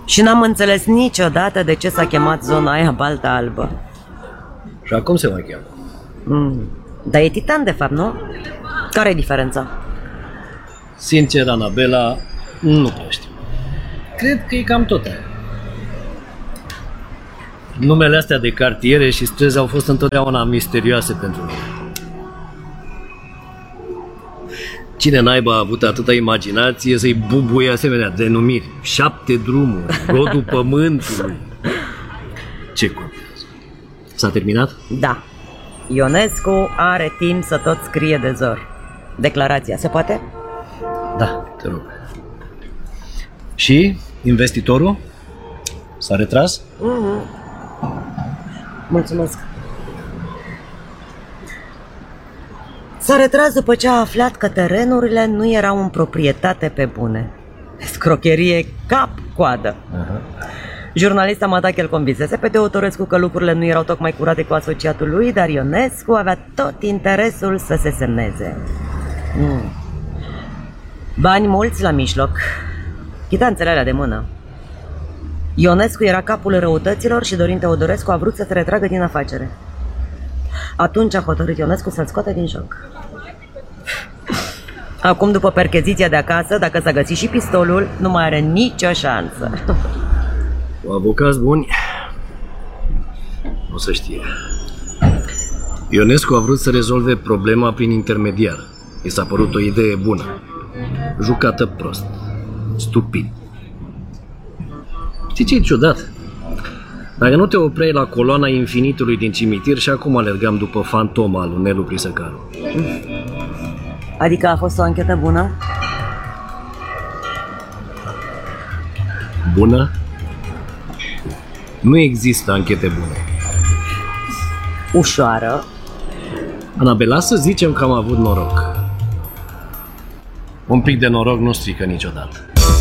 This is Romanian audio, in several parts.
Și n-am înțeles niciodată de ce s-a chemat zona aia Balta Albă. Și acum se mai cheamă. Dar e Titan, de fapt, nu? Care e diferența? Sincer, Anabela, nu prea știu. Cred că e cam tot aia. Numele astea de cartiere și străzi au fost întotdeauna misterioase pentru mine. Cine naiba a avut atâta imaginație să-i bubuie asemenea denumiri? 7 drumuri, rodul pământului. Ce contează? S-a terminat? Da. Ionescu are timp să tot scrie de zor. Declarația, se poate? Da, te rog. Și investitorul? S-a retras? Mulțumesc. S-a retras după ce a aflat că terenurile nu erau în proprietate pe bune. Scrocherie cap-coadă. Jurnalista Matache îl convinsese pe Teodorescu că lucrurile nu erau tocmai curate cu asociatul lui, dar Ionescu avea tot interesul să se semneze. Bani mulți la mijloc. Chitanțele alea de mână. Ionescu era capul răutăților și Dorin Teodorescu a vrut să se retragă din afacere. Atunci a hotărât Ionescu să-l scoate din joc. Acum, după percheziția de acasă, dacă s-a găsit și pistolul, nu mai are nicio șansă. Cu avocați buni o să știe. Ionescu a vrut să rezolve problema prin intermediar. I s-a părut o idee bună. Jucată prost. Stupid. Știi ce e ciudat? Dacă nu te opreai la coloana infinitului din cimitir și acum alergam după fantoma lui Nelu Prisăcaru. Adică a fost o anchetă bună? Bună? Nu există anchete bune. Ușoară. Anabela, să zicem că am avut noroc. Un pic de noroc nu strică niciodată.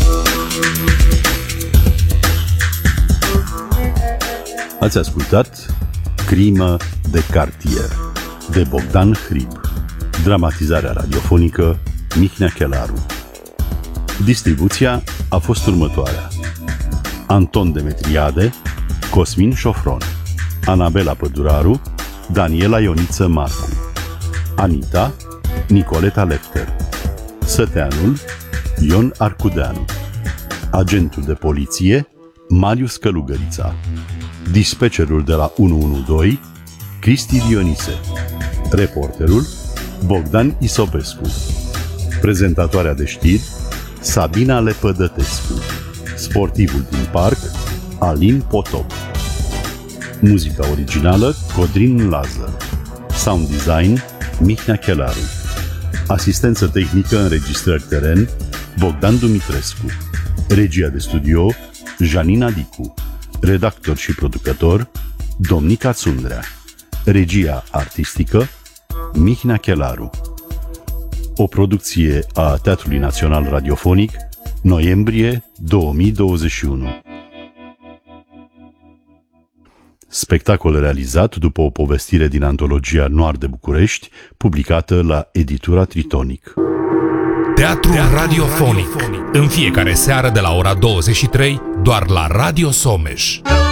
Ați ascultat Crimă de cartier de Bogdan Hrib. Dramatizarea radiofonică Mihnea Chelaru. Distribuția a fost următoarea: Anton Demetriade, Cosmin Șofron, Anabela Păduraru, Daniela Ioniță Marcu, Anita, Nicoleta Lepter, Săteanul, Ion Arcudeanu, agentul de poliție, Marius Călugărița, dispecerul de la 112, Cristi Dionise, reporterul, Bogdan Isopescu, prezentatoarea de știri, Sabina Lepădătescu, sportivul din parc, Alin Potop, muzica originală, Codrin Lazar, sound design, Mihnea Chelaru, asistență tehnică, înregistrări teren, Bogdan Dumitrescu, regia de studio, Janina Dicu, redactor și producător, Domnica Țundrea, regia artistică, Mihnea Chelaru. O producție a Teatrului Național Radiofonic, noiembrie 2021. Spectacol realizat după o povestire din antologia Noir de București, publicată la editura Tritonic. Teatru radiofonic. În fiecare seară de la ora 23, doar la Radio Someș.